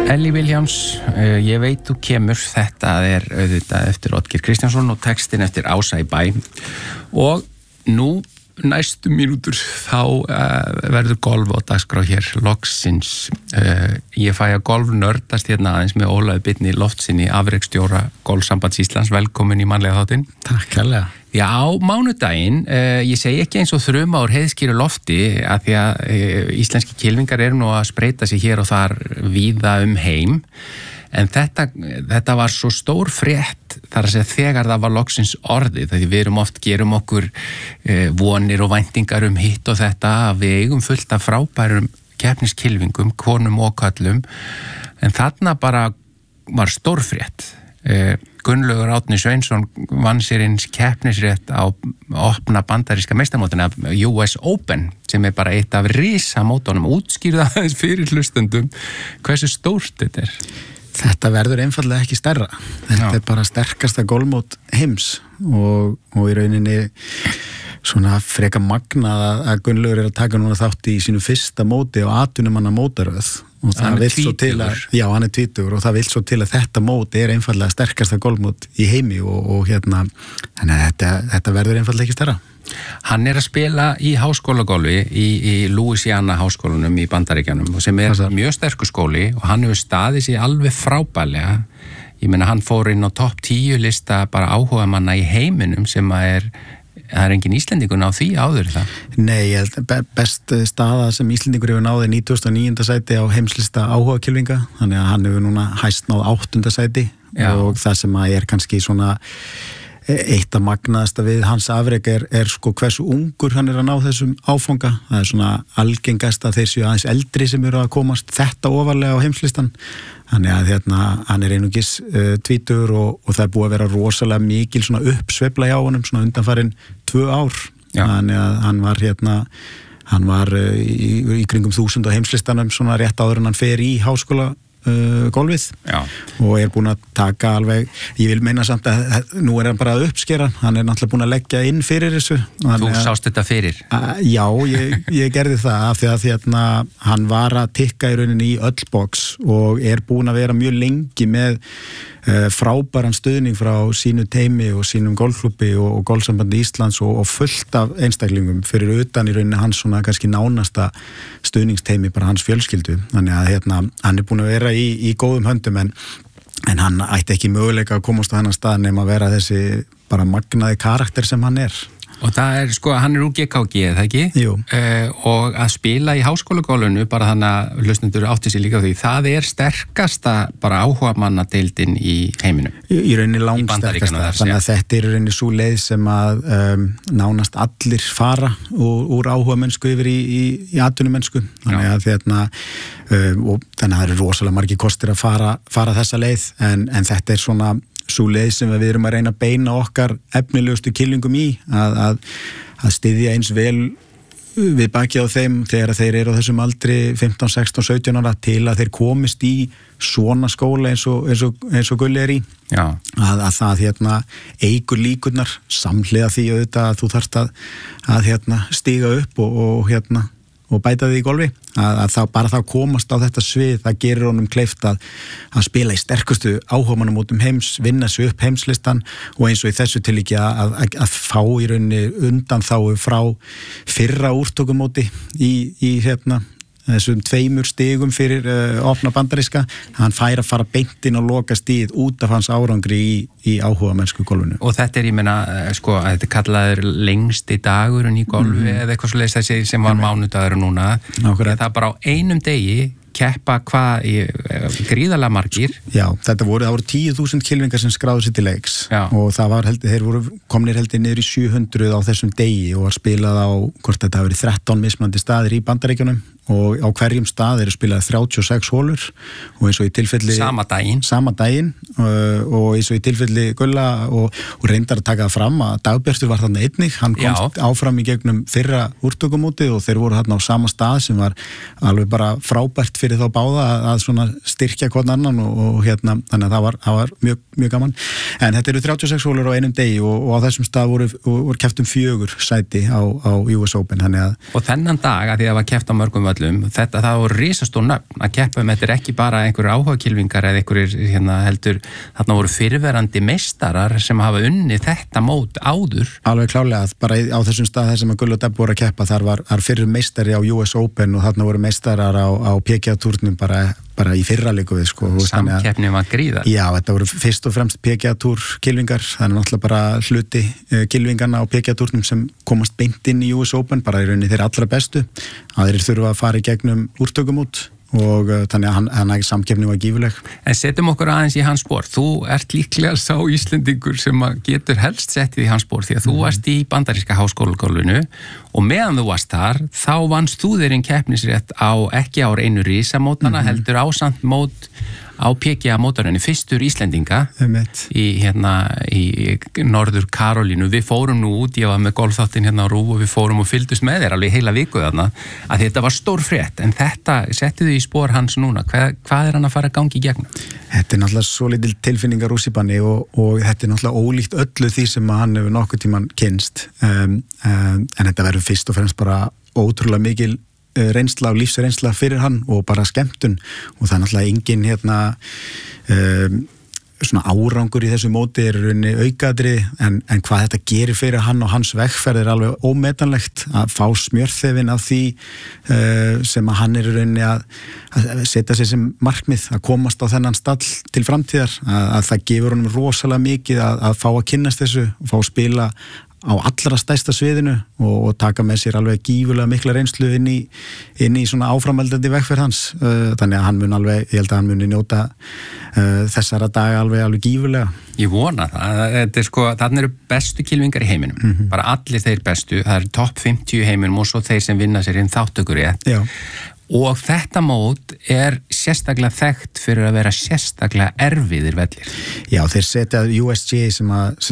Ellie Williams, ég veit þú kemur, þetta auðvitað eftir Oddgeir Kristjánsson og textin eftir Ása í bæ og nú næstu mínútur þá verður golf á dagskrá hér loksins. Ég fæ að golf nördast hérna aðeins með Ólafi Birni Loftssyni, afreksstjóra Golfsambands Íslands, velkomin í mannlega þáttinn. Takk kærlega. Já, á mánudaginn, ég segi ekki eins og þruma úr heiðskýru lofti að því að íslenski kylfingar eru nú að spreita sig hér og þar víða heim en þetta var svo stór frétt þar að segja þegar það var loksins orðið því við gerum okkur vonir og væntingar hitt og þetta að við eigum fullt af frábærum keppniskylfingum, konum og köllum en þarna bara var stór frétt. Gunnlaugur Árni Sveinsson vann sér eins keppnisrétt á opna bandaríska meistarmótinu US Open sem bara eitt af risamótunum útskýrða aðeins fyrir hlustendum hversu stórt þetta Þetta verður einfallega ekki stærra. Þetta bara sterkasta golfmót heims og í rauninni svona freka magnað að Gunnlaugur að taka núna þátt í sínu fyrsta móti á atvinnumanna mótaröð og það vill svo til að hann 20 og það vill svo til að þetta mót einfallega sterkasta golfmót í heimi og hérna þannig að þetta verður einfallega ekki stærra. Hann að spila í háskólagolfi í Louisiana háskólanum í Bandaríkjanum sem mjög sterkur skóli og hann hefur staðið sig alveg frábærlega. Ég meina hann fór inn á topp 10 lista bara áhugamanna í heiminum sem það engin Íslendingur á því áður það? Nei, best staða sem Íslendingur hefur náði 99. sæti á heimslista áhugakylfinga, þannig að hann hefur núna hæst náð 8. sæti og það sem kannski svona eitt að magnaðasta við hans afrek sko hversu ungur hann að ná þessum áfanga. Það svona algengast að þeir séu aðeins eldri sem eru að komast þetta ofarlega á heimslistan. Þannig að hann einungis 20 og það búið að vera rosalega mikil svona uppsveifla hjá honum svona undanfarin 2 ár. Þannig að hann var í kringum 1000 á heimslistanum svona rétt áður en hann fer í háskóla golfið og búin að taka alveg, ég vil meina samt að nú hann bara að uppskera, hann náttúrulega búin að leggja inn fyrir þessu. Þú sást þetta fyrir? Já, ég gerði það af því að hann var að tikka í rauninni í öll box og búin að vera mjög lengi með frábæran stuðning frá sínu teimi og sínum golfklúbbi og Golfsambandi Íslands og fullt af einstaklingum fyrir utan í rauninni hans svona kannski nánasta stuðningsteimi bara hans fjölskyldu. Þannig að hann búin að vera í góðum höndum en hann ætti ekki möguleika að komast á þennan stað nema að vera þessi bara magnaði karakter sem hann Og það sko, hann úr GKG, eða ekki? Jú. Og að spila í háskólagolfinu, bara þannig að hlustendur átti sig líka á því, það sterkasta bara áhugamannadeildin í heiminum. Í rauninni langsterkasta, þannig að þetta í rauninni svo leið sem að nánast allir fara úr áhugamennsku yfir í atvinnumennsku. Þannig að og þannig að það rosalega margir kostir að fara þessa leið, en þetta svona svo leið sem við erum að reyna að beina okkar efnilegustu kylfingum í að styðja eins vel við bakið á þeim þegar þeir eru á þessum aldri 15, 16, 17 ára til að þeir komist í svona skóla eins og Gulli í að það eykur líkurnar samhliða því auðvitað að þú þarft að stíga upp og bæta því í golfi að bara þá komast á þetta svið það gerir honum kleift að spila í sterkustu áhugamannamótum heims, vinna sig upp heimslistan og eins og í þessu tilviki að fá í rauninni undanþágu frá fyrra úrtökumóti í þessum 2 stigum fyrir opna bandaríska, hann fær að fara beint inn og loka stíð út af hans árangri í áhugamennsku golfinu. Og þetta í meina, sko, að þetta kallaður lengsti dagurinn í golfi eða eitthvað svoleiðis þessi sem var mánudagur núna. Það bara á einum degi keppa gríðarlega margir. Já, það voru 10.000 kylfingar sem skráðu sér til leiks og þeir voru komnir niður í 700 á þessum degi og var spilað á hvort þetta hafi verið 13 mismunandi staðir í Bandaríkjunum og á hverjum stað eru spilað 36 hólur og eins og í tilfelli sama daginn og eins og í tilfelli Gulla og reyndar að taka það fram að Dagbjartur var þarna einnig, hann komst áfram í gegnum fyrra úrtökumóti og þeir voru þarna á sama stað sem var alveg bara frábært fyrir þá báða að svona styrkja hvern annan og þannig að það var mjög, mjög gaman en þetta eru 36 hólur á einum degi og á þessum stað voru keppt 4 sæti á US Open og þennan dag að því að það var keppt á mörgum öllum, það voru risastór nöfn að keppa þetta ekki bara einhverjir áhugakylfingar eða einhverjir heldur, þarna voru fyrrverandi meistarar sem hafa unnið þetta mót áður. Alveg klárlega, bara á þessum stað þar sem að Gull og Debba voru að keppa, þar var fyrir meistari á US Open og þarna voru meistarar á PGA-túrnum bara í fyrraliku við sko. Samkeppni var gríðar. Já, þetta voru fyrst og fremst PGA-túr kylfingar, það náttúrulega bara hluti kylfingarna á PGA-túrnum sem komast beint inn í US Open, bara í rauninni þeir allra bestu, aðrir þurfa að fara í gegnum úrtökumót og þannig að hann samkeppni var gífuleg. En setjum okkur aðeins í hans spór. Þú ert líklega sá Íslendingur sem getur helst settið í hans spór því að þú varst í bandaríska háskólagólfinu og meðan þú varst þar, þá vannst þú þér einn keppnisrétt ekki á einu risamótana, heldur ásamt mót á PGA mótarunni, fyrstur Íslendinga í Norður Karolínu. Við fórum nú út, ég var með golfþáttinn á RÚV og við fórum og fylgdust með þér alveg heila viku þarna, að þetta var stór frétt, en þetta settið þið í spór hans núna, hvað hann að fara að gangi í gegnum? Þetta náttúrulega svo lítil tilfinningar rússipanni og þetta náttúrulega ólíkt öllu því sem hann hefur nokkuð tíman kynst, en þetta verður fyrst og fremst bara ótrúlega mikil reynsla og lífsreynsla fyrir hann og bara skemmtun og það er náttúrulega engin svona árangur í þessu móti er raunni aukaðri en hvað þetta gerir fyrir hann og hans vegferð er alveg ómetanlegt að fá smjörþefin af því sem að hann er raunni að setja sér sem markmið að komast á þennan stall til framtíðar að það gefur honum rosalega mikið að fá að kynnast þessu og fá að spila á allra stærsta sviðinu og taka með sér alveg gífulega mikla reynslu inn í svona áframhaldandi vegferð hans þannig að hann mun alveg, ég held að hann muni njóta þessara daga alveg gífulega. Ég vona það, þetta er sko, þarna eru bestu kylfingar í heiminum, bara allir þeir bestu, það eru topp 50 í heiminum og svo þeir sem vinna sér inn þáttökurétt. Já. Og þetta mót er sérstaklega þekkt fyrir að vera sérstaklega erfiðir vellir. Já, þeir setja USG sem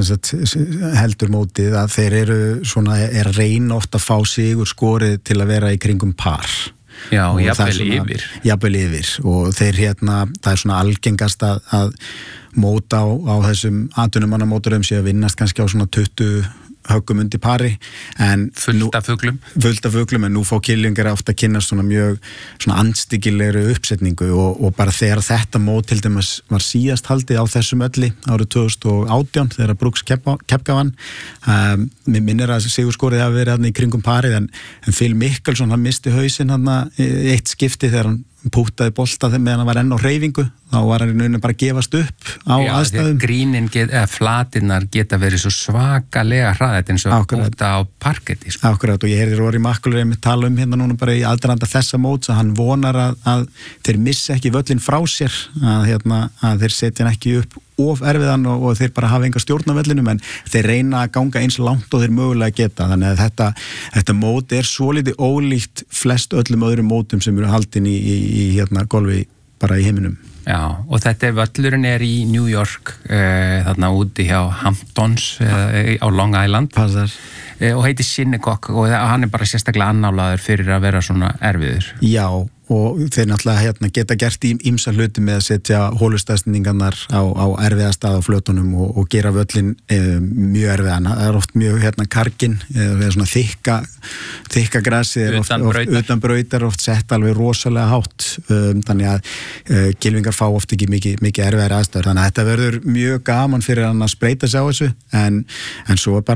heldur mótið að þeir eru svona, er reyna oft að fá sigur skorið til að vera í kringum par. Já, jafnvel yfir og þeir það er svona algengast að móta á þessum atvinnumannamóturum sé að vinnast kannski á svona 20 höggum undir pari en fullt af fuglum en nú fá kylfingar ofta að kynast svona mjög svona andstyggilegri uppsetningu og bara þegar þetta mót til dæmis var síðast haldið á þessum ölli árið 2018 þegar Brooks Koepka vann mér minnir að sigurskorið hafi verið í kringum parið en Phil Mickelson hann misti hausinn hann eitt skipti þegar hann pútaði bolta meðan hann var enn á hreyfingu þá var hann í rauninni bara að gefast upp á aðstæðum. Grínin flatinnar geta verið svo svakalega hraðið eins og púta á parketti. Sko. Akkurat og ég heyrði Rory McIlroy tala hérna núna bara í aðdraganda þessa móts að hann vonar að þeir missi ekki völlin frá sér að þeir setja hann ekki upp of erfiðan og þeir bara hafa enga stjórn á vellinum en þeir reyna að ganga eins langt og þeir mögulega geta þannig að þetta mót er svolítið ólíkt flest öllum öðrum mótum sem eru haldin í golfi bara í heiminum. Já, og völlurinn er í New York þarna úti hjá Hamptons á Long Island Passar. Og heitir Shinnecock og hann er bara sérstaklega annálaður fyrir að vera svona erfiður. Já og þeir náttúrulega geta gert ýmsa hluti með að setja hólustæðsningarnar á erfiða stað á flötunum og gera völlin mjög erfiðan. Það er oft mjög kargin eða svona þykka grasi utan brautar oft sett alveg rosalega hátt þannig að kylfingar fá oft ekki mikið erfiðar aðstæður þannig að þetta verður mjög gaman fyrir hann að spreita sig á þessu en svo er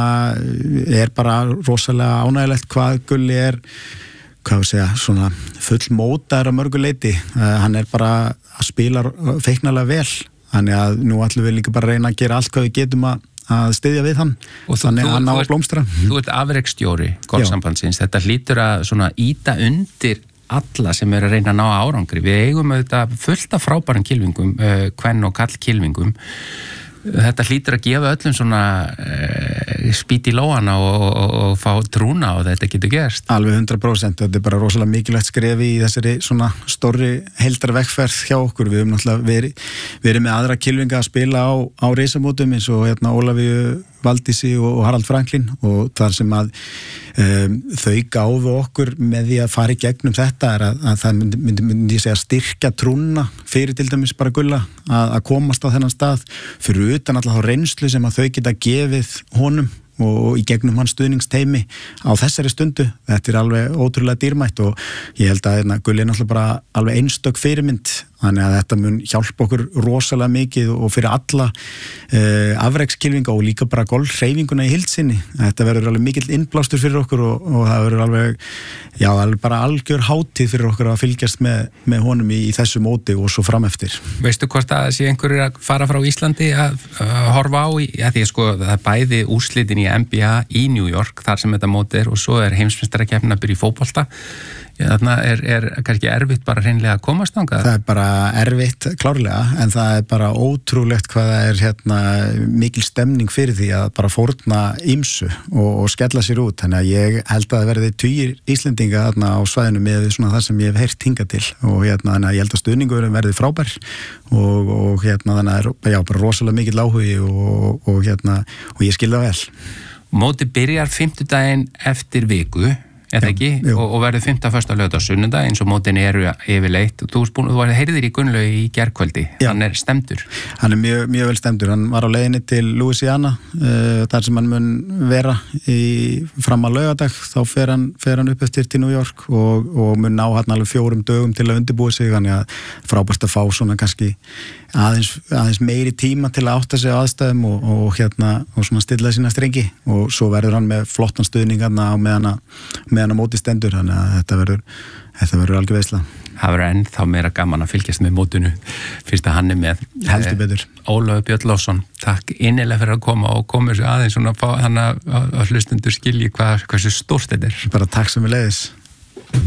bara rosalega ánægilegt hvað Gulli er svona fullmótaður á mörgu leiti hann er bara að spila feiknarlega vel þannig að nú ætlum við líka bara að reyna að gera allt hvað við getum að styðja við hann og þannig að hann á að blómstra. Þú ert afreksstjóri golfsambandsins, þetta hlýtur að svona ýta undir alla sem eru að reyna að ná árangri. Við eigum auðvitað fullt af frábærum kylfingum, kvenn og kall kylfingum. Þetta hlýtur að gefa öllum svona spýt í lóana og fá trúna og þetta getur gerst. Alveg 100%, þetta er bara rosalega mikilvægt skrefi í þessari svona stórri heildarvegferð hjá okkur. Við höfum náttúrulega verið með aðra kylfinga að spila á risamótum eins og Ólafíu Valdísi og Harald Franklin og þar sem að þau gáfu okkur með því að fara í gegnum þetta er að það myndi ég segja styrkja trúna fyrir til dæmis bara Gulla að komast á þennan stað fyrir utan alltaf þá reynslu sem að þau geta gefið honum og í gegnum hans stuðningsteimi á þessari stundu. Þetta alveg ótrúlega dýrmætt og ég held að Gulli náttúrulega bara alveg einstök fyrirmynd, þannig að þetta mun hjálpa okkur rosalega mikið og fyrir alla afrekskylfinga og líka bara golfhreyfinguna í heild sinni. Þetta verður alveg mikill innblástur fyrir okkur og það verður alveg bara algjör hátíð fyrir okkur að fylgjast með honum í þessu móti og svo frameftir. Veistu hvort að sé einhverjir að fara frá Íslandi að horfa á því sko það bæði úrslitin í NBA í New York þar sem þetta móti og svo heimsmeistarakeppnin að byrja í fótbolta. Þarna kannski erfitt bara hreinlega að komast þangað. Það bara erfitt klárlega, en það bara ótrúlegt hvað það mikil stemning fyrir því að bara fórna ýmsu og skella sér út. Þannig að ég held að það verði tugir Íslendinga þarna á svæðinu með svona það sem ég hef heyrt hingað til og þannig að ég held að stuðningurinn verði frábær og þannig að bara rosalega mikill áhugi og ég skil það vel. Mótið byrjar 5. daginn eftir viku. Eða ekki, og verður 5. föstudag, laugardag, sunnudag eins og mótin eru yfirleitt. Þú heyrðir í Gunnlaugi í gærkvöldi, hann stemdur. Hann mjög vel stemdur, hann var á leiðinni til Louisiana, þar sem hann mun vera fram að laugardag, þá fer hann upp eftir til New York og mun ná hann alveg 4 dögum til að undirbúa sig, þannig að frábært að fá svona kannski aðeins meiri tíma til að átta sig á aðstæðum og svona stilla sína strengi og svo verður hann með flottan stuðning á meðan á móti stendur, þannig að þetta verður algjör veisla. Það verður ennþá meira gaman að fylgjast með mótinu fyrst að hann með. Heldur betur. Ólafur Björn Lofsson, takk innilega fyrir að koma og koma þessu aðeins svona að hlustendur skilji hversu stórt þetta Bara takk sem við leiðis.